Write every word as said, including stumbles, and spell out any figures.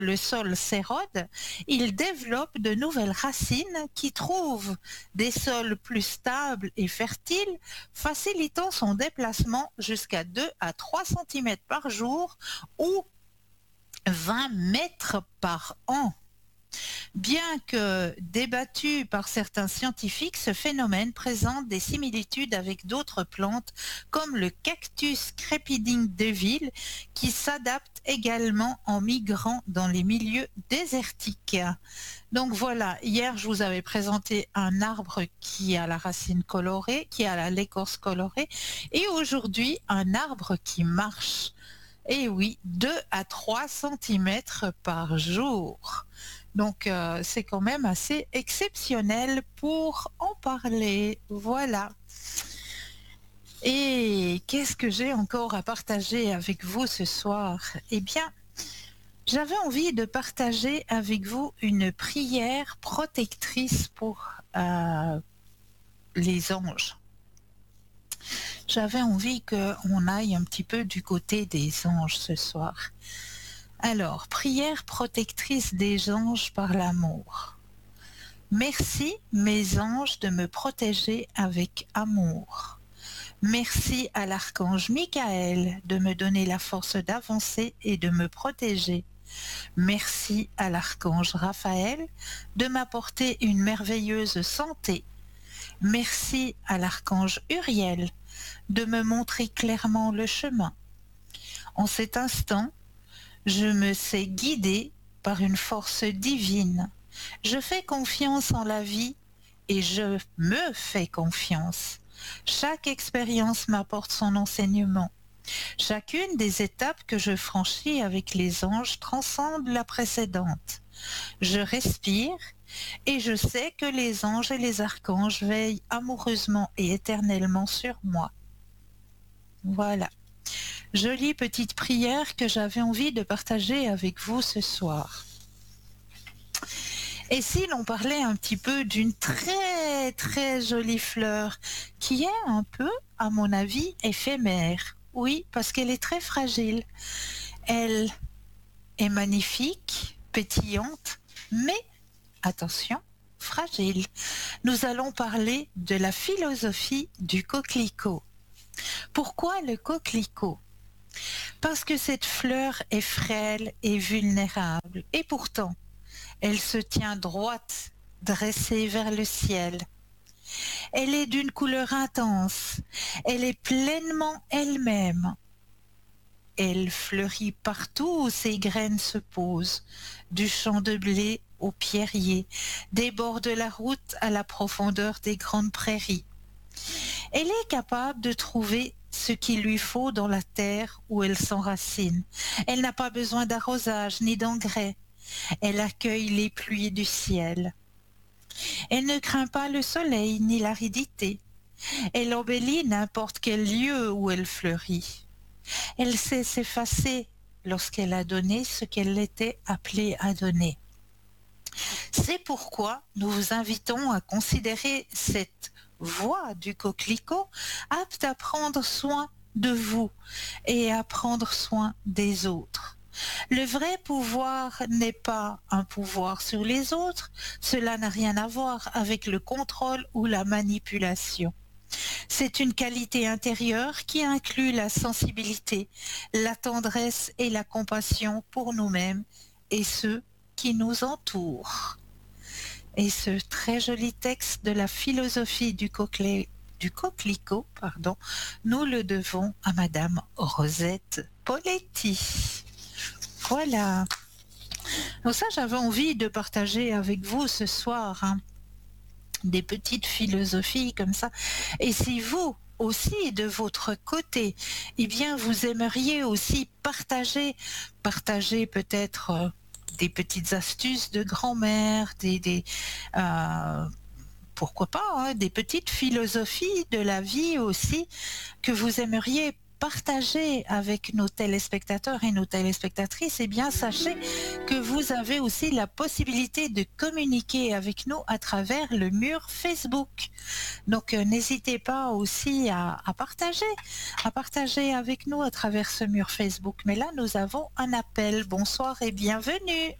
le sol s'érode, il développe de nouvelles racines qui trouvent des sols plus stables et fertiles, facilitant son déplacement jusqu'à deux à trois centimètres par jour ou vingt mètres par an. Bien que débattu par certains scientifiques, ce phénomène présente des similitudes avec d'autres plantes comme le cactus crépiding de ville qui s'adapte également en migrant dans les milieux désertiques. Donc voilà, hier je vous avais présenté un arbre qui a la racine colorée, qui a l'écorce colorée, et aujourd'hui un arbre qui marche. Et oui, deux à trois centimètres par jour. Donc euh, c'est quand même assez exceptionnel pour en parler. Voilà. Et qu'est-ce que j'ai encore à partager avec vous ce soir? Eh bien, j'avais envie de partager avec vous une prière protectrice pour euh, les anges. J'avais envie qu'on aille un petit peu du côté des anges ce soir. Alors, prière protectrice des anges par l'amour. Merci, mes anges, de me protéger avec amour. Merci à l'archange Michael de me donner la force d'avancer et de me protéger. Merci à l'archange Raphaël de m'apporter une merveilleuse santé. Merci à l'archange Uriel de me montrer clairement le chemin. En cet instant, je me sais guidée par une force divine. Je fais confiance en la vie et je me fais confiance. Chaque expérience m'apporte son enseignement. Chacune des étapes que je franchis avec les anges transcende la précédente. Je respire et je sais que les anges et les archanges veillent amoureusement et éternellement sur moi. Voilà. Jolie petite prière que j'avais envie de partager avec vous ce soir. Et si l'on parlait un petit peu d'une très très jolie fleur qui est un peu, à mon avis, éphémère. Oui, parce qu'elle est très fragile. Elle est magnifique, pétillante, mais, attention, fragile. Nous allons parler de la philosophie du coquelicot. Pourquoi le coquelicot? Parce que cette fleur est frêle et vulnérable, et pourtant, elle se tient droite, dressée vers le ciel. Elle est d'une couleur intense, elle est pleinement elle-même. Elle fleurit partout où ses graines se posent, du champ de blé au pierrier, des bords de la route à la profondeur des grandes prairies. Elle est capable de trouver ce qu'il lui faut dans la terre où elle s'enracine. Elle n'a pas besoin d'arrosage ni d'engrais. Elle accueille les pluies du ciel. Elle ne craint pas le soleil ni l'aridité. Elle embellit n'importe quel lieu où elle fleurit. Elle sait s'effacer lorsqu'elle a donné ce qu'elle était appelée à donner. C'est pourquoi nous vous invitons à considérer cette voie du coquelicot apte à prendre soin de vous et à prendre soin des autres. Le vrai pouvoir n'est pas un pouvoir sur les autres, cela n'a rien à voir avec le contrôle ou la manipulation. C'est une qualité intérieure qui inclut la sensibilité, la tendresse et la compassion pour nous-mêmes et ceux qui nous entourent. Et ce très joli texte de la philosophie du, coquelicot, du coquelicot, pardon, nous le devons à Madame Rosette Poletti. Voilà. Donc ça, j'avais envie de partager avec vous ce soir hein, des petites philosophies comme ça. Et si vous aussi, de votre côté, eh bien, vous aimeriez aussi partager, partager peut-être euh, des petites astuces de grand-mère, des, des euh, pourquoi pas, hein, des petites philosophies de la vie aussi que vous aimeriez partager avec nos téléspectateurs et nos téléspectatrices, eh bien, sachez que vous avez aussi la possibilité de communiquer avec nous à travers le mur Facebook. Donc, euh, n'hésitez pas aussi à, à partager, à partager avec nous à travers ce mur Facebook. Mais là, nous avons un appel. Bonsoir et bienvenue.